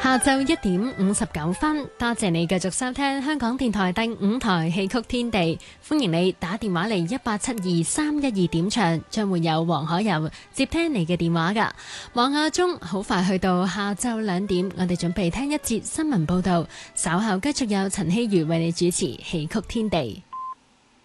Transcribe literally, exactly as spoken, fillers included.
下晝一點五十九分，多謝你繼續收聽香港電台第五台戲曲天地，歡迎你打電話嚟一八七二三一二點唱，將會有黃海柔接聽你嘅電話噶。望下鐘，好快去到下晝兩點，我哋準備聽一節新聞報道，稍後繼續有陳希如為你主持戲曲天地。